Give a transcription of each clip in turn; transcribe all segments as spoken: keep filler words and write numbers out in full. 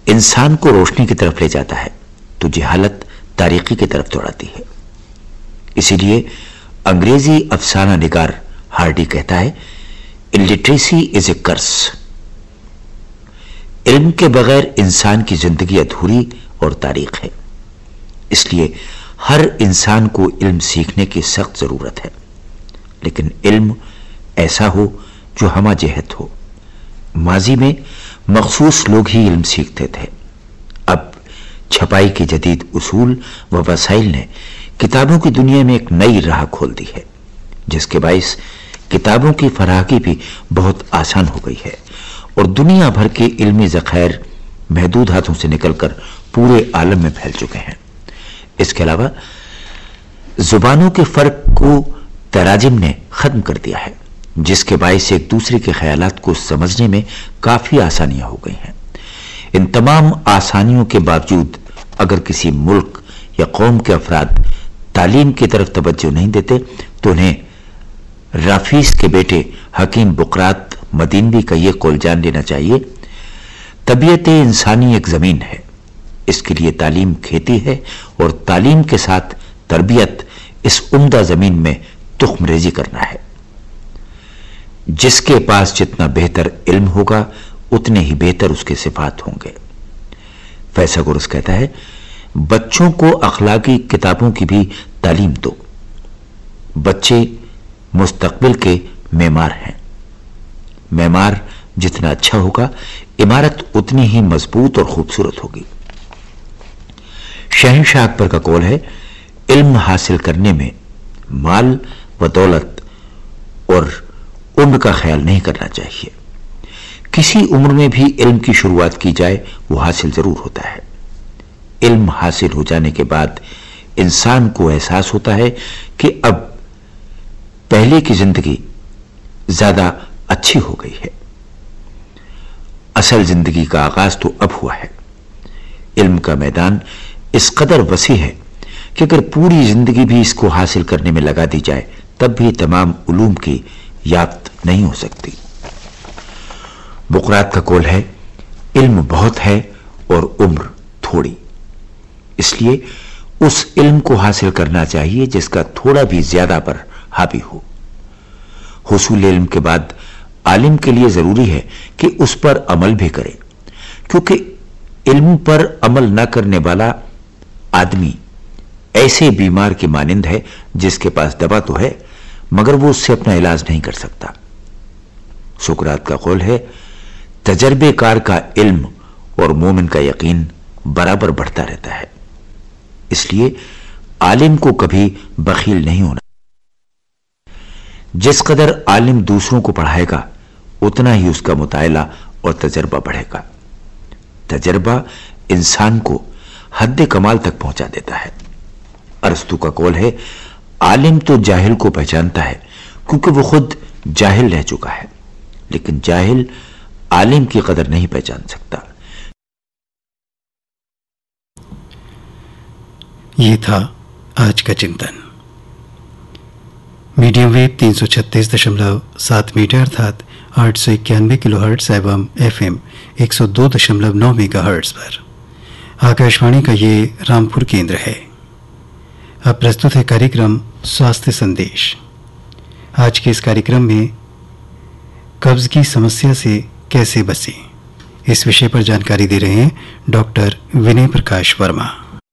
انسان کو روشنی کی طرف لے جاتا ہے تو جہالت تاریکی کی طرف دوڑاتی ہے۔ اسی لیے انگریزی افسانہ نگار ہارڈی کہتا ہے illiteracy is a curse۔ علم کے بغیر انسان کی زندگی ادھوری اور تاریخ ہے، اس لیے ہر انسان کو علم سیکھنے کی سخت ضرورت ہے، لیکن علم ایسا ہو جو ہمہ جہت ہو۔ ماضی میں مخصوص لوگ ہی علم سیکھتے تھے، اب چھپائی کے جدید اصول و وسائل نے کتابوں کی دنیا میں ایک نئی راہ کھول دی ہے، جس کے باعث کتابوں کی فراہمی بھی بہت آسان ہو گئی ہے اور دنیا بھر کے علمی ذخائر محدود ہاتھوں سے نکل کر پورے عالم میں پھیل چکے ہیں۔ اس کے علاوہ زبانوں کے فرق کو تراجم نے ختم کر دیا ہے، جس کے باعث ایک دوسرے کے خیالات کو سمجھنے میں کافی آسانیاں ہو گئی ہیں۔ ان تمام آسانیوں کے باوجود اگر کسی ملک یا قوم کے افراد تعلیم کی طرف توجہ نہیں دیتے تو انہیں رافیس کے بیٹے حکیم بقرات مدینوی کا یہ قول جان لینا چاہیے، طبیعت انسانی ایک زمین ہے، اس کے لیے تعلیم کھیتی ہے اور تعلیم کے ساتھ تربیت اس عمدہ زمین میں تخم ریزی کرنا ہے۔ جس کے پاس جتنا بہتر علم ہوگا اتنے ہی بہتر اس کے صفات ہوں گے۔ فیثاغورس کہتا ہے بچوں کو اخلاقی کتابوں کی بھی تعلیم دو، بچے مستقبل کے معمار ہیں، معمار جتنا اچھا ہوگا عمارت اتنی ہی مضبوط اور خوبصورت ہوگی۔ شہنشاہ اکبر کا قول ہے علم حاصل کرنے میں مال و دولت اور عمر کا خیال نہیں کرنا چاہیے، کسی عمر میں بھی علم کی شروعات کی جائے وہ حاصل ضرور ہوتا ہے۔ علم حاصل ہو جانے کے بعد انسان کو احساس ہوتا ہے کہ اب پہلے کی زندگی زیادہ اچھی ہو گئی ہے، اصل زندگی کا آغاز تو اب ہوا ہے۔ علم کا میدان اس قدر وسیع ہے کہ اگر پوری زندگی بھی اس کو حاصل کرنے میں لگا دی جائے تب بھی تمام علوم کی یافت نہیں ہو سکتی۔ بقرات کا قول ہے علم بہت ہے اور عمر تھوڑی، اس لیے اس علم کو حاصل کرنا چاہیے جس کا تھوڑا بھی زیادہ پر حاوی ہو۔ حصول علم کے بعد عالم کے لیے ضروری ہے کہ اس پر عمل بھی کرے، کیونکہ علم پر عمل نہ کرنے والا آدمی ایسے بیمار کی مانند ہے جس کے پاس دوا تو ہے مگر وہ اس سے اپنا علاج نہیں کر سکتا۔ سقراط کا قول ہے تجربے کار کا علم اور مومن کا یقین برابر بڑھتا رہتا ہے، اس لیے عالم کو کبھی بخیل نہیں ہونا۔ جس قدر عالم دوسروں کو پڑھائے گا اتنا ہی اس کا مطالعہ اور تجربہ بڑھے گا۔ تجربہ انسان کو حد کمال تک پہنچا دیتا ہے۔ ارسطو کا قول ہے عالم تو جاہل کو پہچانتا ہے کیونکہ وہ خود جاہل رہ چکا ہے، لیکن جاہل عالم کی قدر نہیں پہچان سکتا۔ یہ تھا آج کا چنتن۔ میڈیم ویو تین سو چھتیس دشملو سات میٹر ارتھات آٹھ سو اکیانوے کلو ہرٹز ایوم ایف ایم ایک سو دو دشملو نو میگا ہرٹز پر آکاشوانی کا یہ رامپور کیندر ہے۔ اب پرستت ہے کاریکرم سواستھ سندیش۔ آج کے اس کاریکرم میں قبض کی سمسیا سے کیسے بچیں، اس وشے پر جانکاری دے رہے ہیں ڈاکٹر ونے پرکاش ورما۔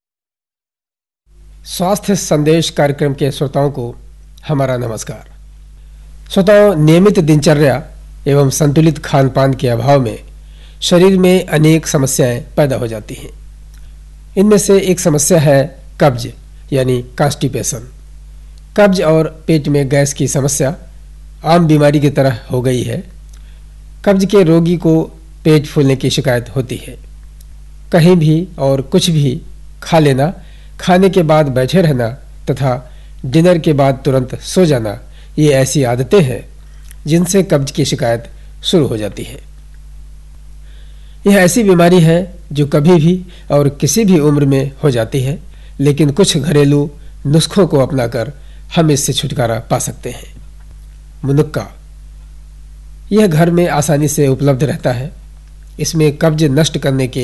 سواستھ سندیش کاریکرم کے श्रोताओं को हमारा नमस्कार। श्रोताओं, नियमित दिनचर्या एवं संतुलित खान पान के अभाव में शरीर में अनेक समस्याएं पैदा हो जाती हैं। इनमें से एक समस्या है कब्ज यानी कॉन्स्टिपेशन। कब्ज और पेट में गैस की समस्या आम बीमारी की तरह हो गई है। कब्ज के रोगी को पेट फूलने की शिकायत होती है। कहीं भी और कुछ भी खा लेना, खाने के बाद बैठे रहना तथा डिनर के बाद तुरंत सो जाना, ये ऐसी आदतें हैं जिनसे कब्ज की शिकायत शुरू हो जाती है। यह ऐसी बीमारी है जो कभी भी और किसी भी उम्र में हो जाती है, लेकिन कुछ घरेलू नुस्खों को अपनाकर हम इससे छुटकारा पा सकते हैं। मुनुक्का, यह घर में आसानी से उपलब्ध रहता है। इसमें कब्ज नष्ट करने के